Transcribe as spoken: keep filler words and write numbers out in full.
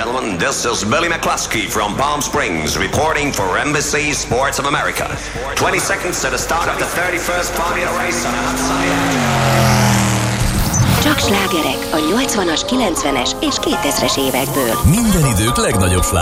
gentlemen, this is Billy McCluskey from Palm Springs reporting for N B C Sports of America. twenty seconds to the start of the thirty-first Formula race on a hot sunny afternoon. Csak slágerek a nyolcvanas, kilencvenes és kétezres évekből. Minden idők legnagyobb slágerei.